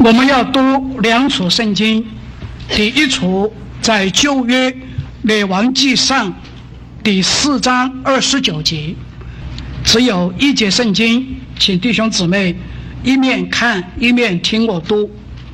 我们要读两处圣经，第一处在旧约列王纪上第4章29节，只有一节圣经，请弟兄姊妹一面看一面听我读。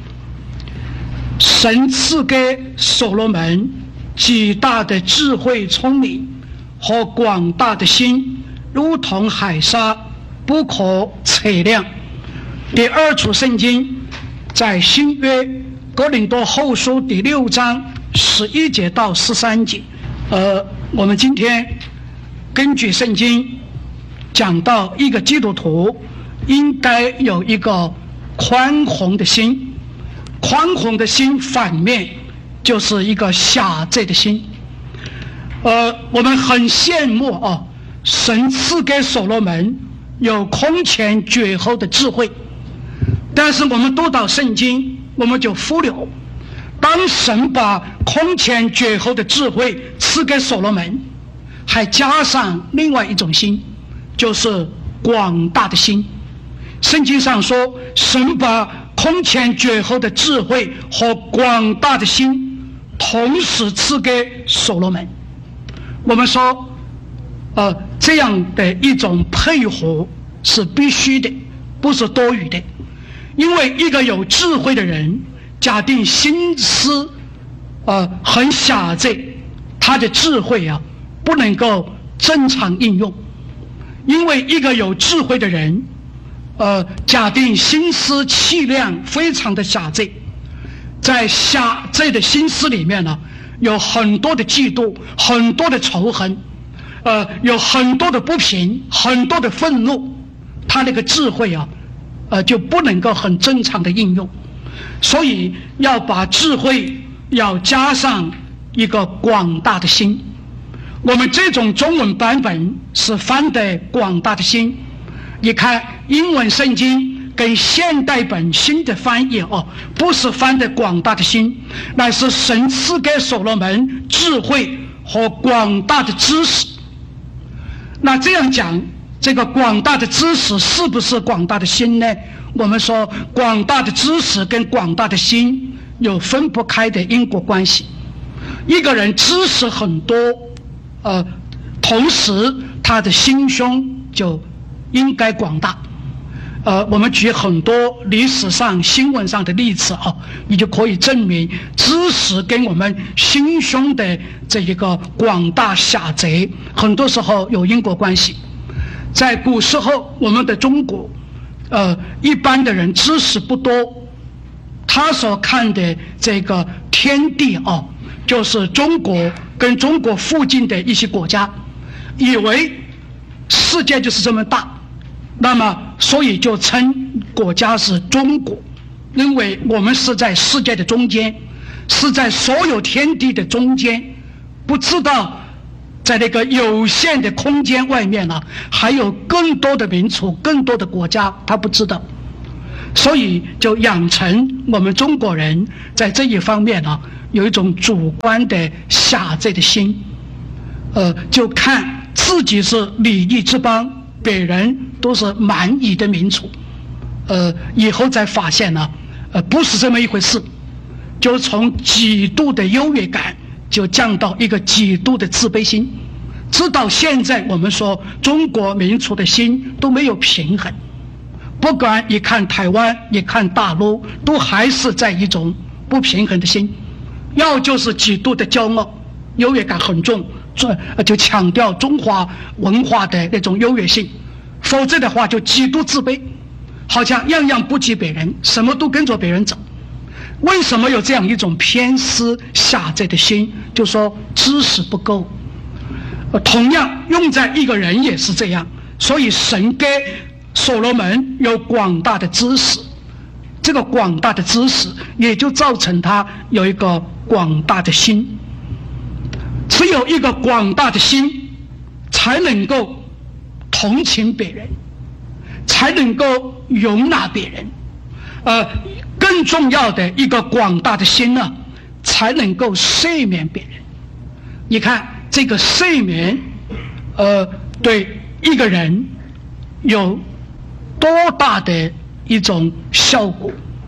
神赐给所罗门极大的智慧、聪明和广大的心，如同海沙，不可测量。第二处圣经在新约哥林多后书第6章11节到13节。我们今天根据圣经讲到一个基督徒应该有一个宽宏的心，宽宏的心反面就是一个狭窄的心。我们很羡慕神赐给所罗门有空前绝后的智慧，但是我们读到圣经，我们就忽略，当神把空前绝后的智慧赐给所罗门，还加上另外一种心，就是广大的心。圣经上说，神把空前绝后的智慧和广大的心同时赐给所罗门。我们说这样的一种配合是必须的，不是多余的。因为一个有智慧的人，假定心思很狭窄，他的智慧不能够正常应用。因为一个有智慧的人假定心思气量非常的狭窄，在狭窄的心思里面有很多的嫉妒，很多的仇恨，有很多的不平，很多的愤怒，他那个智慧就不能够很正常的应用。所以要把智慧要加上一个广大的心。我们这种中文版本是翻的广大的心，你看英文圣经跟现代本新的翻译不是翻的广大的心，乃是神赐给所罗门智慧和广大的知识。那这样讲，这个广大的知识是不是广大的心呢？我们说广大的知识跟广大的心有分不开的因果关系。一个人知识很多同时他的心胸就应该广大。我们举很多历史上新闻上的例子你就可以证明知识跟我们心胸的这一个广大狭窄很多时候有因果关系。在古时候我们的中国一般的人知识不多，他所看的这个天地就是中国跟中国附近的一些国家，以为世界就是这么大，那么所以就称国家是中国，因为我们是在世界的中间，是在所有天地的中间，不知道在那个有限的空间外面还有更多的民族，更多的国家，他不知道。所以就养成我们中国人在这一方面有一种主观的狭窄的心，就看自己是礼仪之邦，别人都是蛮夷的民族，以后才发现不是这么一回事，就从极度的优越感就降到一个极度的自卑心。直到现在我们说中国民族的心都没有平衡，不管你看台湾你看大陆，都还是在一种不平衡的心，要就是极度的骄傲，优越感很重，就强调中华文化的那种优越性，否则的话就极度自卑，好像样样不及别人，什么都跟着别人走。为什么有这样一种偏私狭窄的心？就说知识不够。同样用在一个人也是这样，所以神给所罗门有广大的知识，这个广大的知识也就造成他有一个广大的心。只有一个广大的心才能够同情别人，才能够容纳别人，更重要的一个广大的心才能够赦免别人。你看这个赦免对一个人有多大的一种效果。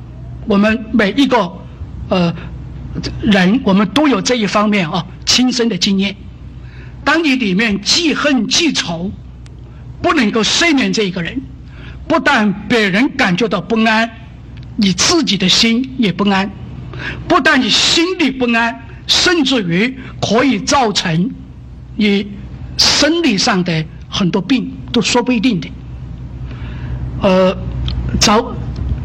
我们每一个人，我们都有这一方面啊亲身的经验。当你里面记恨记仇，不能够赦免这一个人，不但别人感觉到不安，你自己的心也不安。不但你心里不安，甚至于可以造成你生理上的很多病都说不一定的。早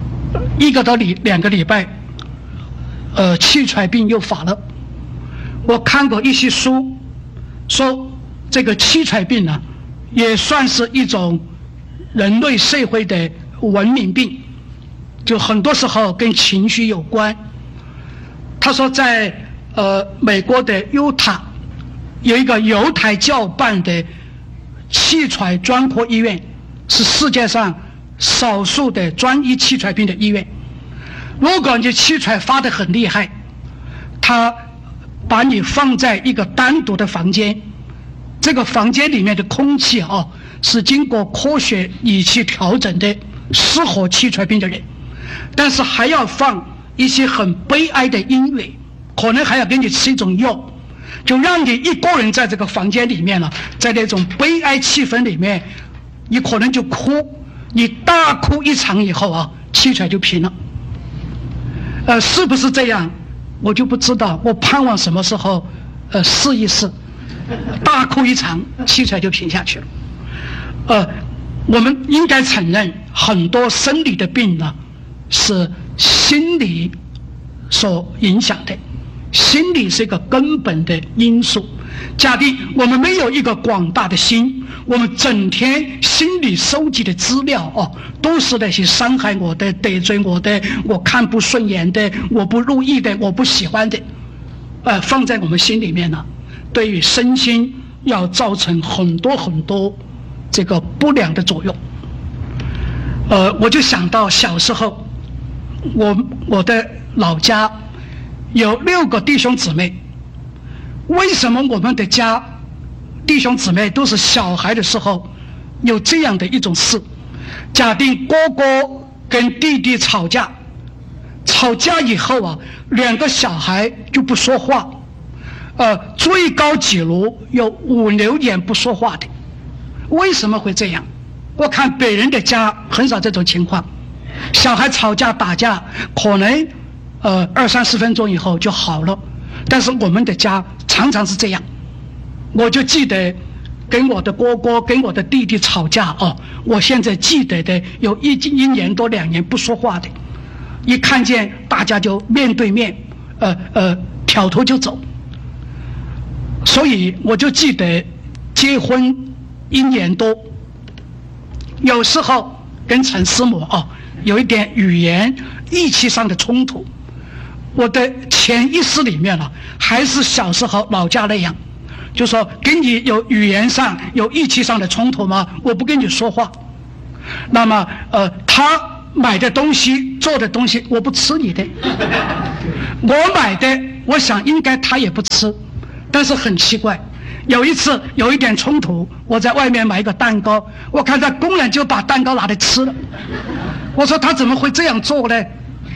1个到2个礼拜，气喘病又发了。我看过一些书，说这个气喘病呢，也算是一种人类社会的文明病，就很多时候跟情绪有关。他说在美国的犹他有一个犹太教办的气喘专科医院，是世界上少数的专医气喘病的医院。如果你气喘发得很厉害，他把你放在一个单独的房间，这个房间里面的空气是经过科学仪器调整的，适合气喘病的人，但是还要放一些很悲哀的音乐，可能还要给你吃一种药，就让你一个人在这个房间里面了，在那种悲哀气氛里面，你可能就哭，你大哭一场以后气喘就平了。是不是这样我就不知道，我盼望什么时候试一试，大哭一场气喘就平下去了。我们应该承认很多生理的病呢是心理所影响的，心理是一个根本的因素。假定我们没有一个广大的心，我们整天心里收集的资料都是那些伤害我的、得罪我的、我看不顺眼的、我不如意的、我不喜欢的，放在我们心里面呢，对于身心要造成很多很多这个不良的作用。我就想到小时候，我的老家有6个弟兄姊妹。为什么我们的家弟兄姊妹都是小孩的时候有这样的一种事？假定哥哥跟弟弟吵架以后2个小孩就不说话，最高纪录有5-6年不说话的。为什么会这样？我看别人的家很少这种情况，小孩吵架打架可能20-30分钟以后就好了，但是我们的家常常是这样。我就记得跟我的哥哥跟我的弟弟吵架我现在记得的有1年多2年不说话的，一看见大家就面对面挑头就走。所以我就记得结婚1年多，有时候跟陈师母有一点语言义气上的冲突，我的潜意识里面还是小时候老家那样，就说跟你有语言上有义气上的冲突吗？我不跟你说话。那么他买的东西做的东西我不吃你的，我买的我想应该他也不吃。但是很奇怪，有一次有一点冲突，我在外面买一个蛋糕，我看他公然就把蛋糕拿来吃了。我说他怎么会这样做呢？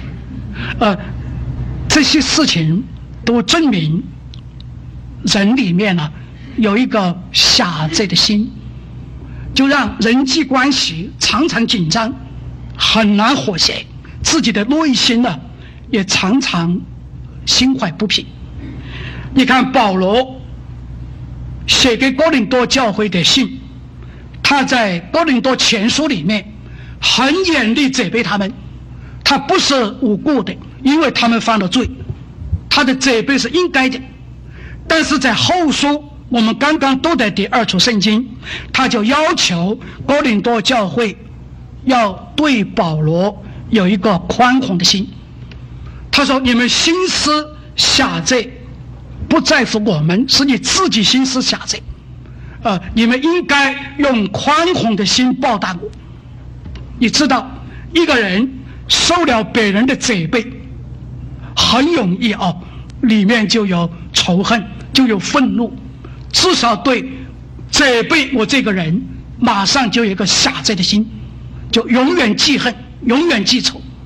这些事情都证明人里面有一个狭窄的心，就让人际关系常常紧张，很难和谐，自己的内心也常常心怀不平。你看保罗写给哥林多教会的信，他在哥林多前书里面很严厉责备他们，他不是无故的，因为他们犯了罪，他的责备是应该的。但是在后书，我们刚刚读的第2处圣经，他就要求哥林多教会要对保罗有一个宽宏的心。他说你们心思狭窄不在乎我们，是你自己心思狭窄，你们应该用宽宏的心报答我。你知道一个人受了别人的责备，很容易里面就有仇恨，就有愤怒，至少对责备我这个人马上就有一个狭窄的心，就永远记恨，永远记仇。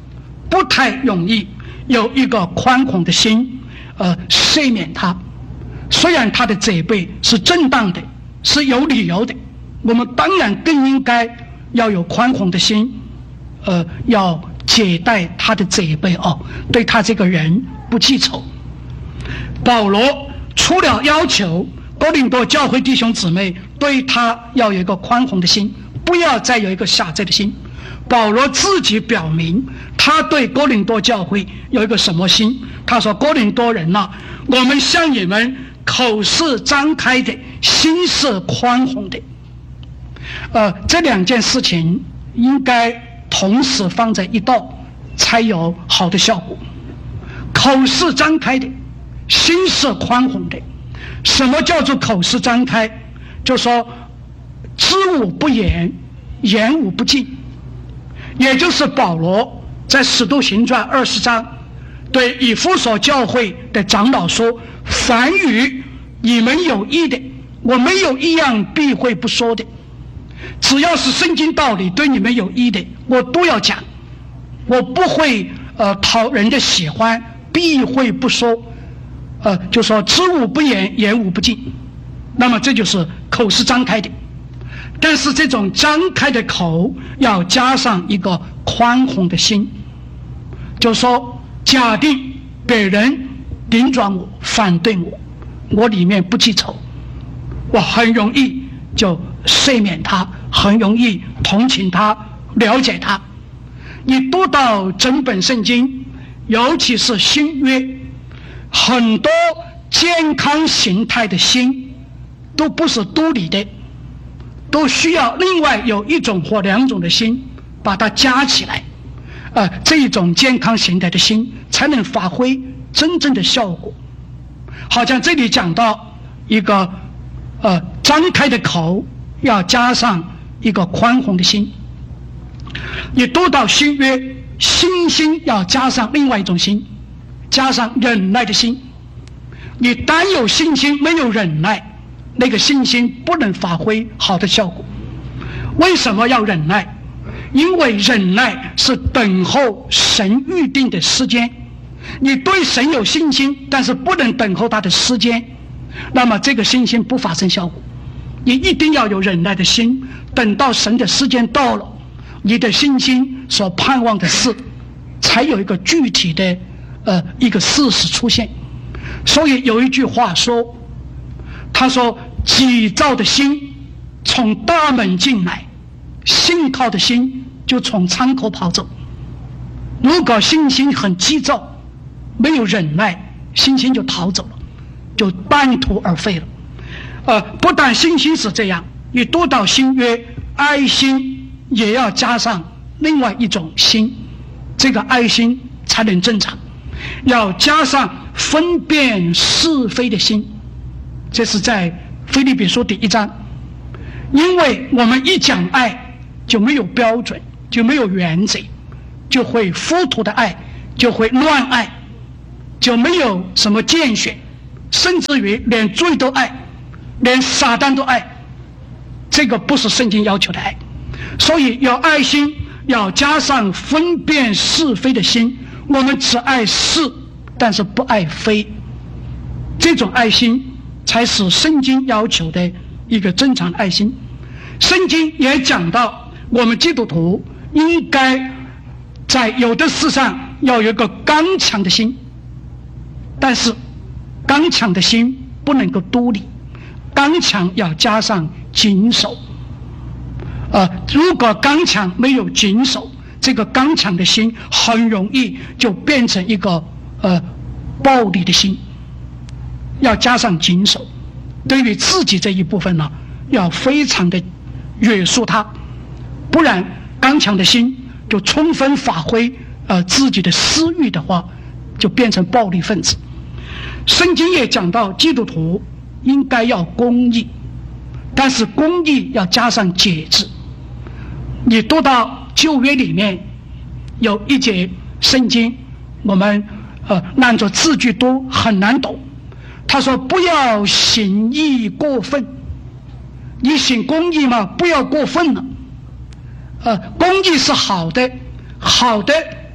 不太容易有一个宽宏的心赦免他。虽然他的责备是正当的，是有理由的，我们当然更应该要有宽宏的心，要解待他的责备对他这个人不记仇。保罗除了要求哥林多教会弟兄姊妹对他要有一个宽宏的心，不要再有一个狭窄的心，保罗自己表明他对哥林多教会有一个什么心。他说，哥林多人啊，我们向你们口是张开的，心是宽宏的。这两件事情应该同时放在一道才有好的效果。口是张开的，心是宽宏的。什么叫做口是张开？就说知无不言，言无不尽。也就是保罗在使徒行传20章对以弗所教会的长老说，凡与你们有益的，我没有一样避讳不说的。只要是圣经道理对你们有益的，我都要讲，我不会讨人的喜欢，避讳不说。就说知无不言，言无不尽。那么这就是口是张开的，但是这种张开的口要加上一个宽宏的心。就说假定别人顶撞我，反对我，我里面不记仇，我很容易就赦免他，很容易同情他，了解他。你读到整本圣经，尤其是新约，很多健康形态的心都不是独立的，都需要另外有一种或两种的心把它加起来，这一种健康形态的心才能发挥真正的效果。好像这里讲到一个张开的口要加上一个宽宏的心。你读到新约，信心要加上另外一种心，加上忍耐的心。你单有信心没有忍耐，那个信心不能发挥好的效果。为什么要忍耐？因为忍耐是等候神预定的时间。你对神有信心，但是不能等候他的时间，那么这个信心不发生效果。你一定要有忍耐的心，等到神的时间到了，你的信心所盼望的事才有一个具体的一个事实出现。所以有一句话说，他说急躁的心从大门进来，信靠的心就从窗口跑走。如果信心很急躁，没有忍耐，信心就逃走了，就半途而废了。不但信心是这样，你读到新约，爱心也要加上另外一种心，这个爱心才能正常。要加上分辨是非的心，这是在腓立比书第1章。因为我们一讲爱就没有标准，就没有原则，就会糊涂的爱，就会乱爱，就没有什么拣选，甚至于连罪都爱，连撒旦都爱。这个不是圣经要求的爱。所以有爱心要加上分辨是非的心。我们只爱是，但是不爱非，这种爱心才是圣经要求的一个正常的爱心。圣经也讲到我们基督徒应该在有的事上要有一个刚强的心，但是刚强的心不能够独立，刚强要加上谨守。如果刚强没有谨守，这个刚强的心很容易就变成一个暴力的心。要加上谨守，对于自己这一部分呢，要非常的约束它，不然刚强的心就充分发挥自己的私欲的话，就变成暴力分子。圣经也讲到基督徒应该要公义，但是公义要加上节制。你读到旧约里面有一节圣经，我们按照字句读很难懂。他说不要行义过分，你行公义嘛，不要过分了。公义是好的，好的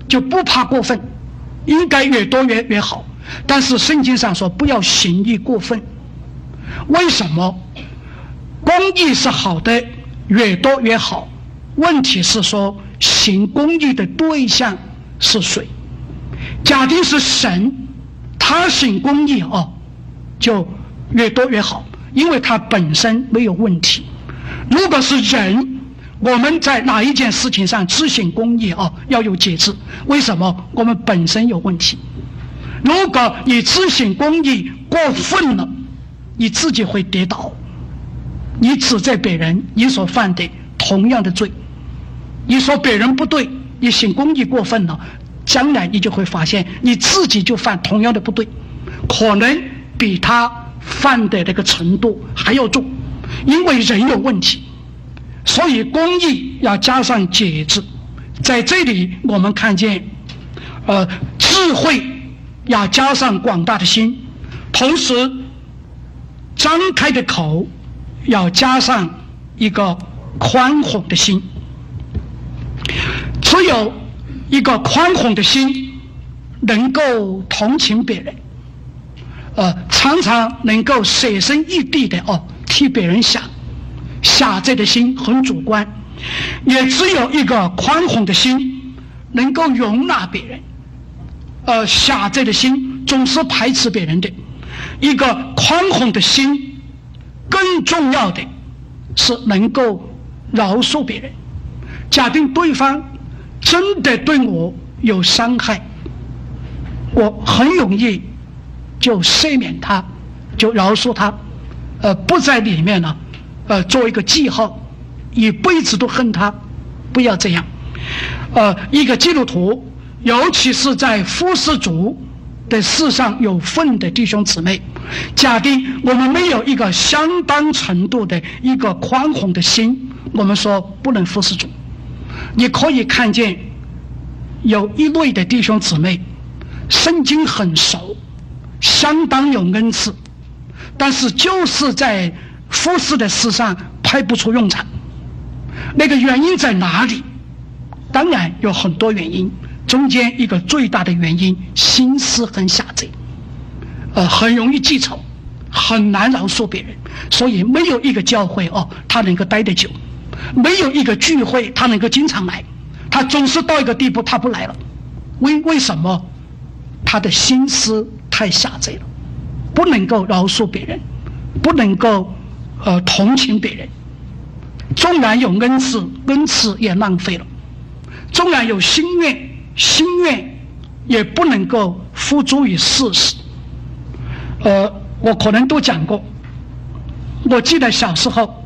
就不怕过分，应该越多越好。但是圣经上说不要行义过分。为什么？公义是好的，越多越好。问题是说行公义的对象是谁？假定是神，他行公义就越多越好，因为他本身没有问题。如果是人，我们在哪一件事情上执行公义要有节制。为什么？我们本身有问题。如果你执行公义过分了，你自己会跌倒。你指责别人，你所犯的同样的罪。你说别人不对，你行公义过分了，将来你就会发现你自己就犯同样的不对，可能比他犯的这个程度还要重，因为人有问题。所以公义要加上节制。在这里我们看见智慧要加上广大的心，同时张开的口要加上一个宽宏的心。只有一个宽宏的心，能够同情别人，常常能够舍身异地的替别人想。狭窄的心很主观，也只有一个宽宏的心能够容纳别人。狭窄的心总是排斥别人的。一个宽宏的心，更重要的是能够饶恕别人。假定对方真的对我有伤害，我很容易就赦免他，就饶恕他，不在里面呢，做一个记号，一辈子都恨他，不要这样。一个基督徒，尤其是在服侍主的事上有份的弟兄姊妹，假定我们没有一个相当程度的一个宽宏的心，我们说不能服侍主。你可以看见有一类的弟兄姊妹，圣经很熟，相当有恩赐，但是就是在服侍的事上派不出用场。那个原因在哪里？当然有很多原因，中间一个最大的原因，心思很狭窄，很容易记仇，很难饶恕别人。所以没有一个教会他能够待得久，没有一个聚会他能够经常来，他总是到一个地步他不来了。为什么？他的心思太狭窄了，不能够饶恕别人，不能够同情别人。纵然有恩赐，恩赐也浪费了；纵然有心愿，心愿也不能够付诸于事实。我可能都讲过，我记得小时候，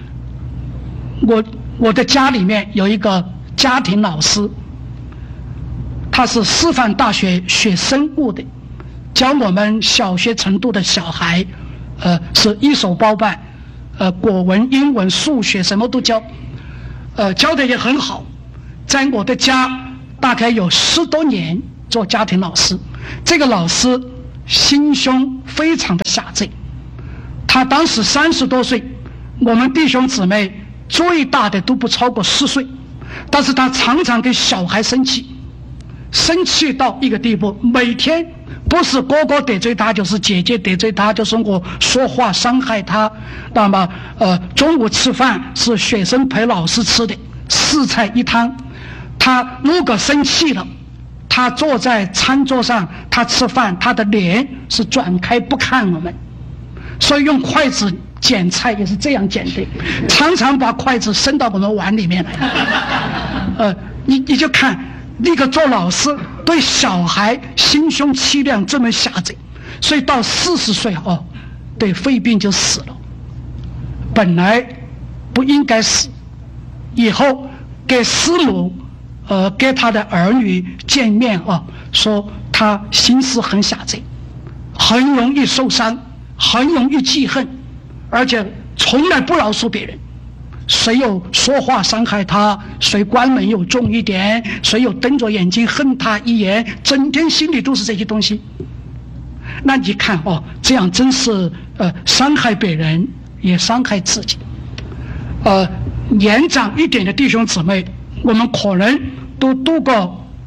我的家里面有一个家庭老师，他是师范大学学生物的，教我们小学程度的小孩，是一手包办，国文、英文、数学什么都教，教的也很好。在我的家大概有10多年做家庭老师。这个老师心胸非常的狭窄，他当时30多岁，我们弟兄姊妹最大的都不超过10岁，但是他常常跟小孩生气，生气到一个地步，每天不是哥哥得罪他，就是姐姐得罪他，就是我说话伤害他。那么中午吃饭是学生陪老师吃的，4菜1汤。他如果生气了，他坐在餐桌上，他吃饭，他的脸是转开不看我们，所以用筷子捡菜也是这样捡的，常常把筷子伸到我们碗里面来。你就看那个做老师对小孩心胸气量这么狭窄，所以到40岁对肺病就死了。本来不应该死，以后给师母给他的儿女见面说他心思很狭窄，很容易受伤，很容易记恨，而且从来不饶恕别人。谁有说话伤害他，谁关门有重一点，谁有瞪着眼睛恨他一眼，整天心里都是这些东西。那你看这样真是伤害别人也伤害自己。年长一点的弟兄姊妹，我们可能都读过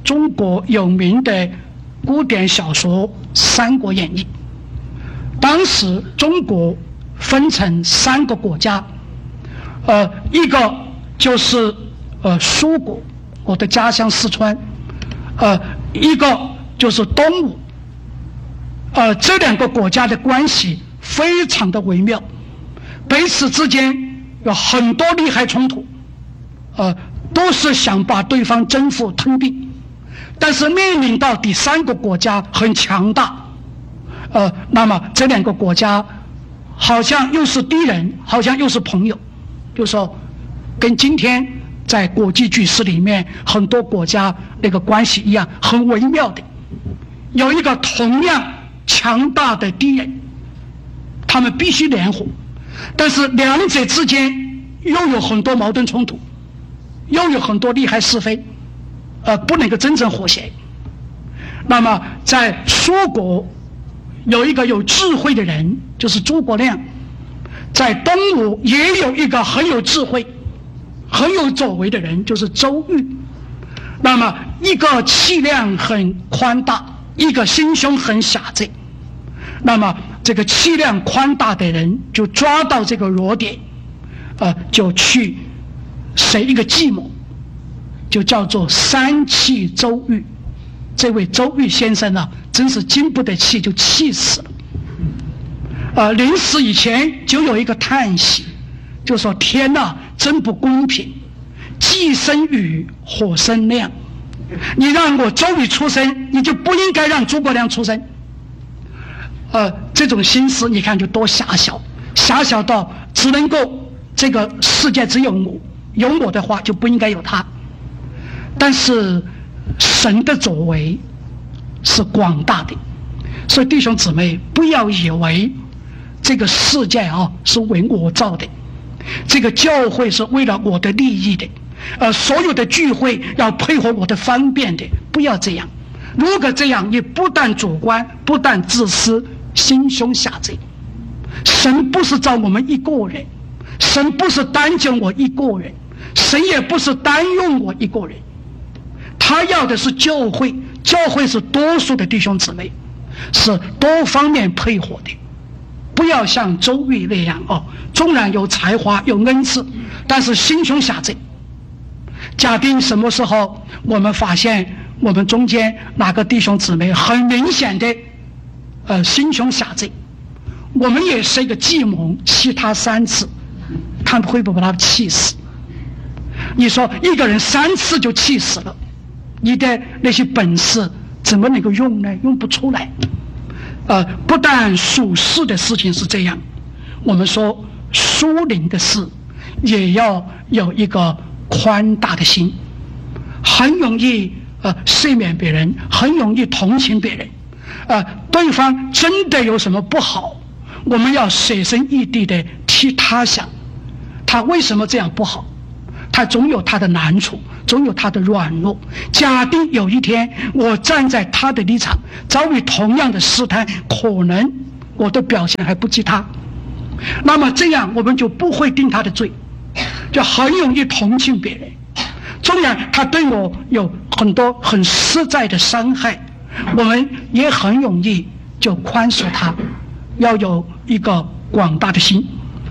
中国有名的古典小说《三国演义》。当时中国分成3个国家，一个就是苏国，我的家乡四川，一个就是东吴，这2个国家的关系非常的微妙，彼此之间有很多利害冲突，都是想把对方征服吞并，但是面临到第3个国家很强大，那么这2个国家好像又是敌人，好像又是朋友，就说跟今天在国际局势里面很多国家那个关系一样，很微妙的，有一个同样强大的敌人，他们必须联合，但是2者之间又有很多矛盾冲突，又有很多利害是非，不能够真正和谐。那么在苏国有一个有智慧的人，就是诸葛亮，在东吴也有一个很有智慧很有作为的人，就是周瑜。那么一个气量很宽大，一个心胸很狭窄，那么这个气量宽大的人就抓到这个弱点，就去设一个计谋，就叫做3气周瑜。这位周瑜先生啊，真是经不得气，就气死了。临死以前就有一个叹息，就说天哪，真不公平，既生瑜，火生亮，你让我周瑜出生，你就不应该让诸葛亮出生。这种心思你看就多狭小，狭小到只能够这个世界只有我，有我的话就不应该有他。但是神的作为是广大的，所以弟兄姊妹不要以为这个世界是为我造的，这个教会是为了我的利益的，所有的聚会要配合我的方便的，不要这样。如果这样，你不但主观，不但自私，心胸狭窄。神不是造我们一个人，神不是单救我一个人，神也不是单用我一个人，他要的是教会，教会是多数的弟兄姊妹，是多方面配合的。不要像周瑜那样纵然有才华有恩赐，但是心胸狭窄。假定什么时候我们发现我们中间哪个弟兄姊妹很明显的心胸狭窄，我们也是一个计谋，气他3次，看会不会把他气死。你说一个人3次就气死了，你的那些本事怎么能够用呢？用不出来。不但属世的事情是这样，我们说属灵的事也要有一个宽大的心，很容易赦免别人，很容易同情别人。对方真的有什么不好，我们要舍身异地的替他想，他为什么这样不好？他总有他的难处，总有他的软弱。假定有一天我站在他的立场，遭遇同样的试探，可能我的表现还不及他，那么这样我们就不会定他的罪，就很容易同情别人。纵然他对我有很多很实在的伤害，我们也很容易就宽恕他，要有一个广大的心。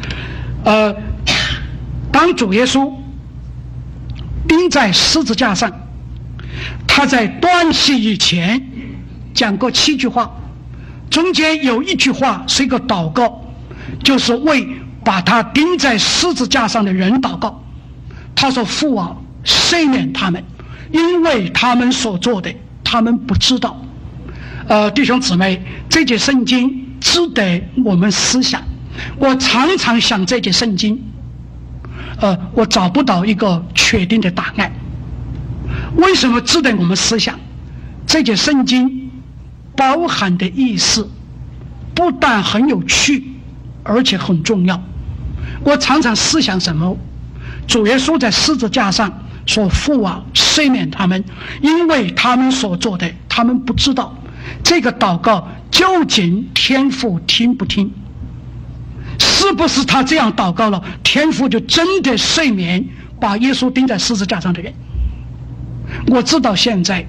当主耶稣钉在十字架上，他在断气以前讲过7句话，中间有一句话是一个祷告，就是为把他钉在十字架上的人祷告。他说：父啊，赦免他们，因为他们所做的他们不知道。弟兄姊妹，这节圣经值得我们思想。我常常想这节圣经，我找不到一个确定的答案。为什么值得我们思想？这节圣经包含的意思不但很有趣，而且很重要。我常常思想什么？主耶稣在十字架上说：父啊，赦免他们，因为他们所做的他们不知道。这个祷告究竟天父听不听？是不是他这样祷告了，天父就真的赦免把耶稣钉在十字架上的人？我知道现在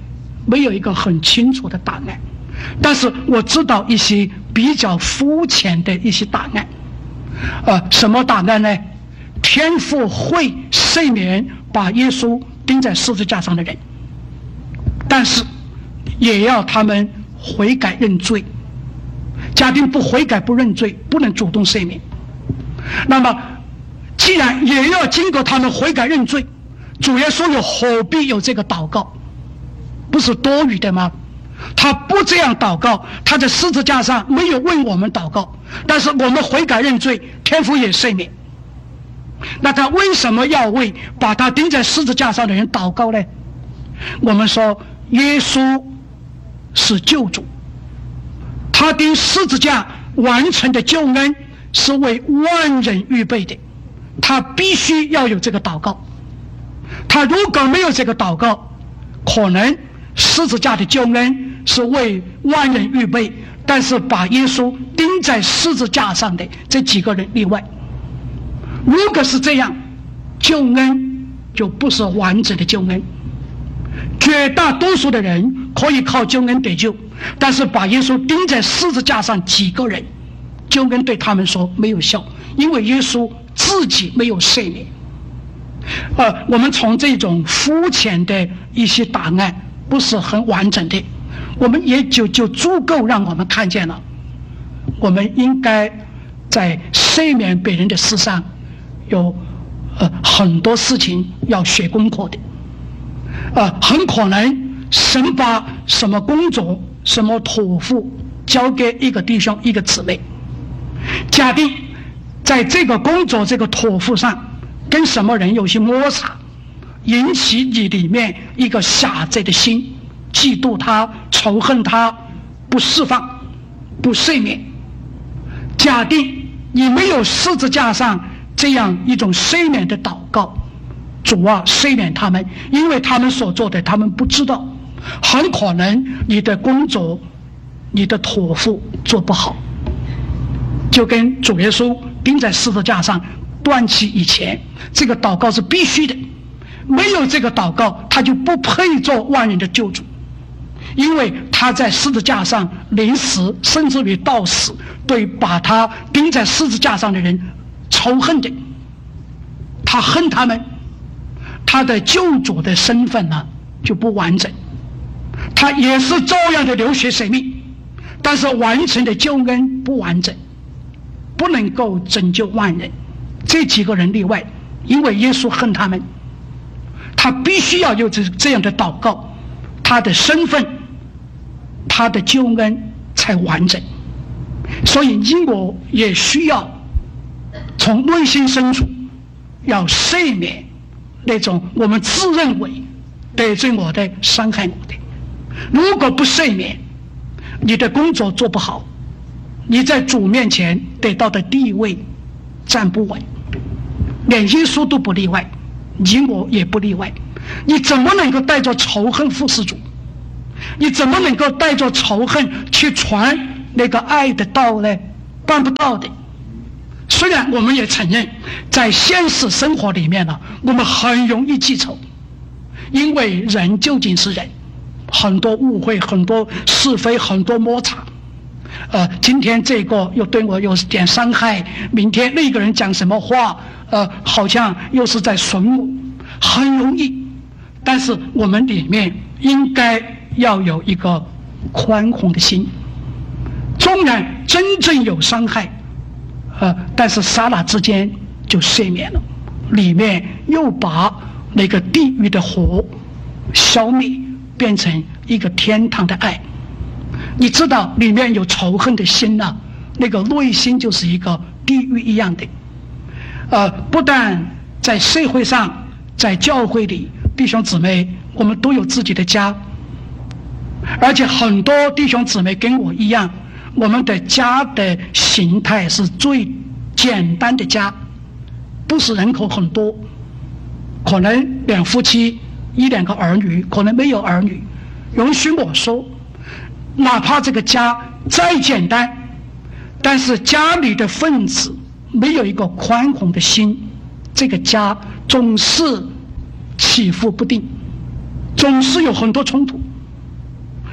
没有一个很清楚的答案，但是我知道一些比较肤浅的一些答案。什么答案呢？天父会赦免把耶稣钉在十字架上的人，但是也要他们悔改认罪。假定不悔改不认罪，不能主动赦免。那么既然也要经过他们悔改认罪，主耶稣又何必有这个祷告？不是多余的吗？他不这样祷告，他在十字架上没有为我们祷告，但是我们悔改认罪，天父也赦免。那他为什么要为把他钉在十字架上的人祷告呢？我们说耶稣是救主，他钉十字架完成的救恩是为万人预备的，他必须要有这个祷告。他如果没有这个祷告，可能十字架的救恩是为万人预备，但是把耶稣钉在十字架上的这几个人例外。如果是这样，救恩就不是完整的救恩。绝大多数的人可以靠救恩得救，但是把耶稣钉在十字架上几个人，救恩对他们说没有效，因为耶稣自己没有赦免。我们从这种肤浅的一些答案不是很完整的，我们也就足够让我们看见了，我们应该在赦免别人的事上有很多事情要学功课的。很可能神把什么工作什么托付交给一个弟兄一个姊妹，假定在这个工作这个托付上跟什么人有些摩擦，引起你里面一个狭窄的心，嫉妒他仇恨他，不释放不赦免。假定你没有十字架上这样一种赦免的祷告，主啊赦免他们，因为他们所做的他们不知道，很可能你的工作你的托付做不好，就跟主耶稣钉在十字架上断气以前，这个祷告是必须的，没有这个祷告他就不配做万人的救主，因为他在十字架上临死，甚至于到死，对把他钉在十字架上的人仇恨的，他恨他们，他的救主的身份呢就不完整。他也是照样的流血舍命，但是完成的救恩不完整，不能够拯救万人。这几个人例外，因为耶稣恨他们，他必须要有这样的祷告，他的身份他的救恩才完整。所以你我也需要从内心深处要赦免那种我们自认为得罪我的伤害我的。如果不赦免，你的工作做不好，你在主面前得到的地位站不稳，连耶稣都不例外，你我也不例外。你怎么能够带着仇恨服侍主？你怎么能够带着仇恨去传那个爱的道呢？办不到的。虽然我们也承认在现实生活里面呢，我们很容易记仇，因为人究竟是人，很多误会，很多是非，很多摩擦。今天这个又对我有点伤害，明天那个人讲什么话，好像又是在损我，很容易。但是我们里面应该要有一个宽宏的心，纵然真正有伤害，但是刹那之间就赦免了，里面又把那个地狱的火消灭，变成一个天堂的爱。你知道里面有仇恨的心啊，那个内心就是一个地狱一样的。不但在社会上，在教会里，弟兄姊妹我们都有自己的家，而且很多弟兄姊妹跟我一样，我们的家的形态是最简单的家，不是人口很多，可能两夫妻一两个儿女，可能没有儿女。允许我说，哪怕这个家再简单，但是家里的分子没有一个宽宏的心，这个家总是起伏不定，总是有很多冲突。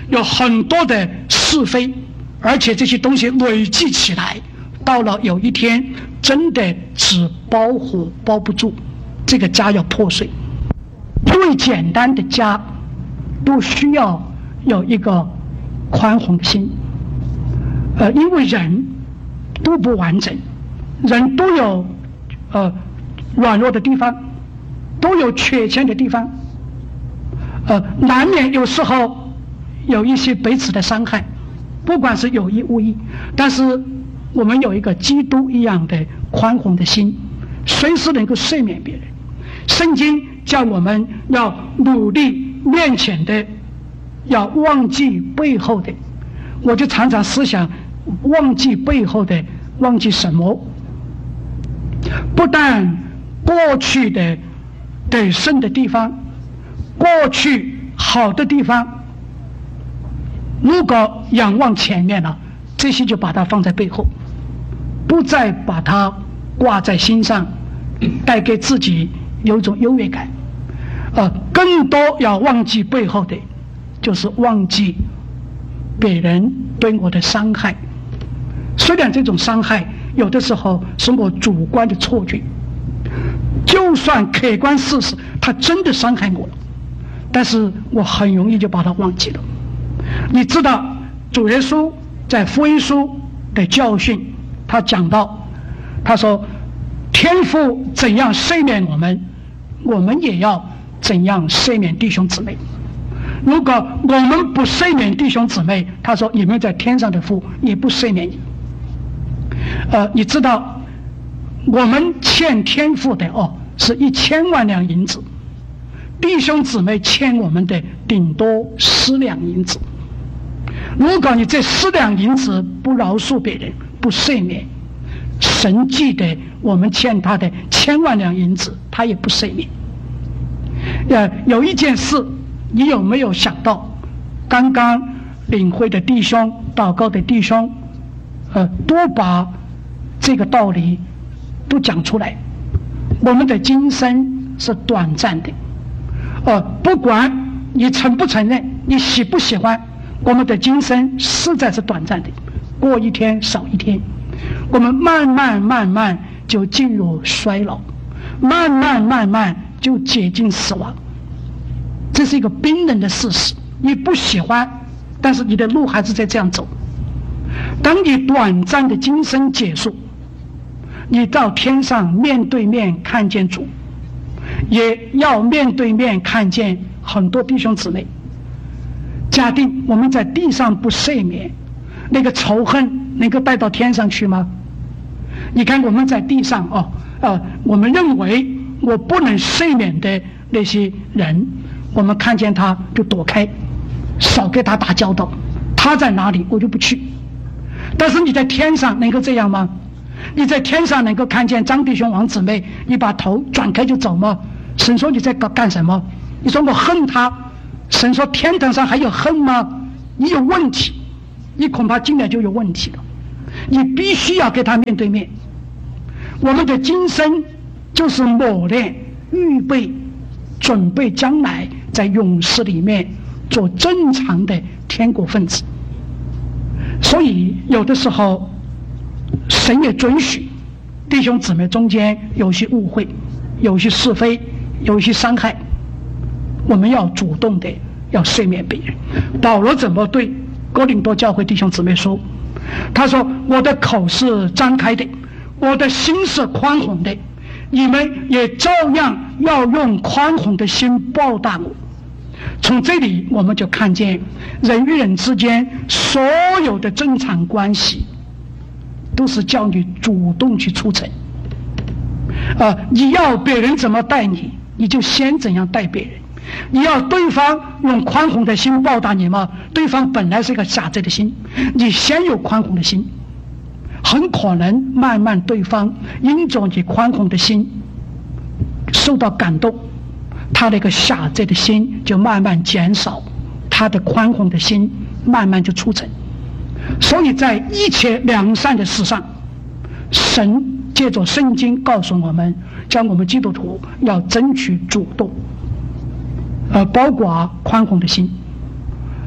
有很多的是非，而且这些东西累积起来，到了有一天真的纸包火包不住，这个家要破碎。最简单的家都需要有一个宽宏的心，因为人都不完整，人都有软弱的地方，都有缺陷的地方，难免有时候有一些彼此的伤害，不管是有意无意，但是我们有一个基督一样的宽宏的心，随时能够赦免别人。圣经叫我们要努力面前的，要忘记背后的。我就常常思想，忘记背后的，忘记什么？不但过去的得胜的地方，过去好的地方，如果仰望前面了，这些就把它放在背后，不再把它挂在心上，带给自己有一种优越感。更多要忘记背后的，就是忘记别人对我的伤害。虽然这种伤害有的时候是我主观的错觉，就算客观事实他真的伤害我了，但是我很容易就把它忘记了。你知道主耶稣在福音书的教训，他讲到，他说天父怎样赦免我们，我们也要怎样赦免弟兄姊妹。如果我们不赦免弟兄姊妹，他说你们在天上的父也不赦免你。你知道我们欠天父的是1000万两银子，弟兄姊妹欠我们的顶多4两银子。如果你这4两银子不饶恕别人，不赦免，神记得我们欠他的1000万两银子，他也不赦免。有一件事，你有没有想到？刚刚领会的弟兄，祷告的弟兄，都把这个道理都讲出来。我们的今生是短暂的，不管你承不承认，你喜不喜欢，我们的今生实在是短暂的，过一天少一天，我们慢慢就进入衰老，慢慢就接近死亡。这是一个冰冷的事实，你不喜欢，但是你的路还是在这样走。当你短暂的今生结束，你到天上面对面看见主，也要面对面看见很多弟兄姊妹。假定我们在地上不赦免，那个仇恨能够带到天上去吗？你看我们在地上我们认为我不能赦免的那些人，我们看见他就躲开，少跟他打交道，他在哪里我就不去。但是你在天上能够这样吗？你在天上能够看见张弟兄王姊妹，你把头转开就走吗？神说你在干什么？你说我恨他，神说天堂上还有恨吗？你有问题，你恐怕进来就有问题了。你必须要跟他面对面。我们的今生就是磨练、预备、准备将来在永世里面做正常的天国分子。所以有的时候神也准许弟兄姊妹中间有些误会，有些是非，有些伤害，我们要主动的要赦免别人。保罗怎么对哥林多教会弟兄姊妹说？他说我的口是张开的，我的心是宽宏的，你们也照样要用宽宏的心报答我。从这里我们就看见人与人之间所有的正常关系都是叫你主动去促成。你要别人怎么待你，你就先怎样待别人。你要对方用宽宏的心报答你吗？对方本来是一个狭窄的心，你先有宽宏的心，很可能慢慢对方因着你宽宏的心受到感动，他的一个狭窄的心就慢慢减少，他的宽宏的心慢慢就促成。所以在一切良善的事上，神借着圣经告诉我们，叫我们基督徒要争取主动，包括宽宏的心。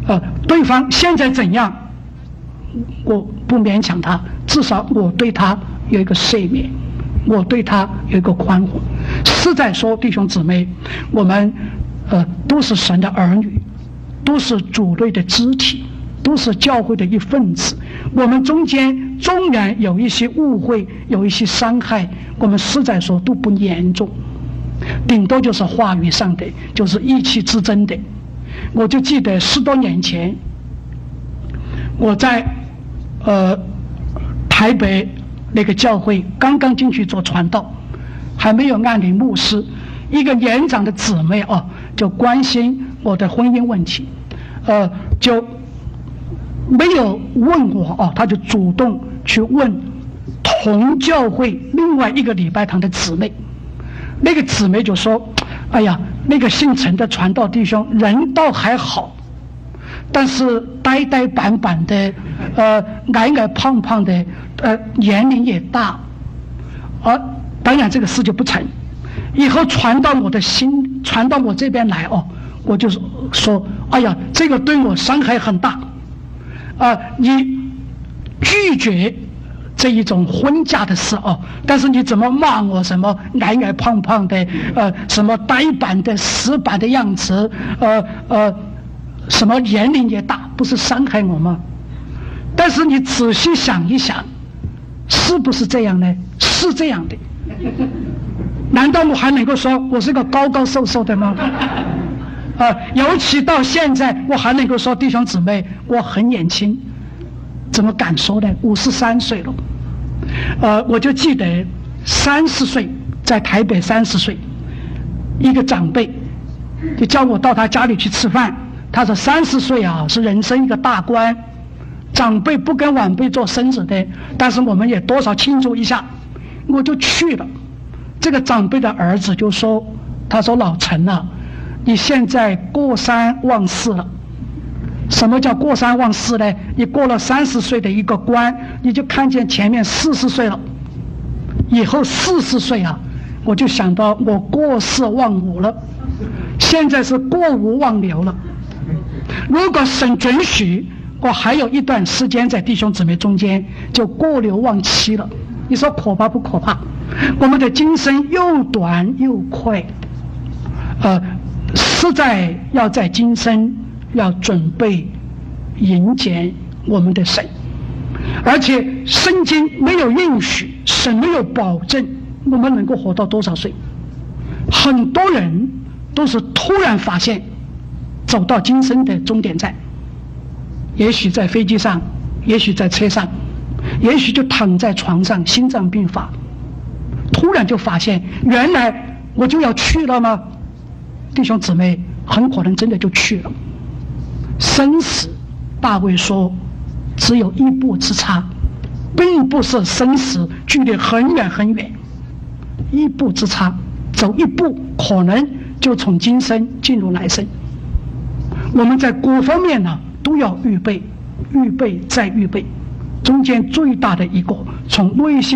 对方现在怎样，我不勉强他，至少我对他有一个赦免，我对他有一个宽宏。实在说，弟兄姊妹，我们都是神的儿女，都是主内的肢体，都是教会的一份子。我们中间纵然有一些误会，有一些伤害，我们实在说都不严重，顶多就是话语上的，就是意气之争的。我就记得10多年前，我在台北那个教会刚刚进去做传道，还没有按立牧师，一个年长的姊妹就关心我的婚姻问题，就没有问我他就主动去问同教会另外一个礼拜堂的姊妹，那个姊妹就说：“哎呀，那个姓陈的传道弟兄人倒还好，但是呆呆板板的，矮矮胖胖的，年龄也大，当然这个事就不成。以后传到我的心，传到我这边来我就说，哎呀，这个对我伤害很大。你拒绝这一种婚嫁的事但是你怎么骂我什么矮矮胖胖的，什么呆板的死板的样子，什么年龄也大，不是伤害我吗？但是你仔细想一想，是不是这样呢？是这样的。难道我还能够说我是个高高瘦瘦的吗？尤其到现在，我还能够说弟兄姊妹，我很年轻，怎么敢说呢？53岁了。我就记得30岁，在台北30岁，一个长辈就叫我到他家里去吃饭。他说30岁是人生一个大关，长辈不跟晚辈做生日的，但是我们也多少庆祝一下。我就去了。这个长辈的儿子就说：“他说老陈你现在过3忘4了。什么叫过3忘4呢？你过了30岁的一个关，你就看见前面40岁了。以后40岁我就想到我过4忘5了，现在是过5忘6了。如果神准许，我还有一段时间在弟兄姊妹中间，就过6忘7了。你说可怕不可怕？我们的今生又短又快，实在要在今生要准备迎接我们的神，而且圣经没有应许，神没有保证我们能够活到多少岁。很多人都是突然发现走到今生的终点站，也许在飞机上，也许在车上，也许就躺在床上心脏病发，突然就发现原来我就要去了吗？弟兄姊妹，很可能真的就去了。生死，大卫说只有一步之差，并不是生死距离很远很远，一步之差，走一步可能就从今生进入来生。我们在各方面都要预备，预备再预备。中间最大的一个，从内心